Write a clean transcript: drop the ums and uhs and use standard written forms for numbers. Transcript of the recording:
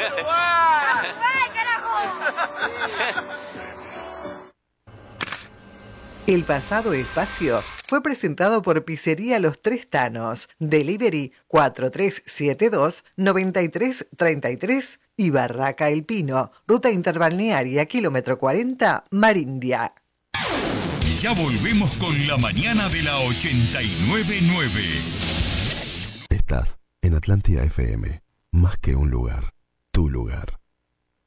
¡Uruguay, carajo! El pasado espacio fue presentado por Pizzería Los Tres Tanos, Delivery 4372-9333 y Barraca El Pino, Ruta Interbalnearia, kilómetro 40, Marindia. Ya volvemos con la mañana de la 89.9. Estás en Atlántida FM, más que un lugar, tu lugar.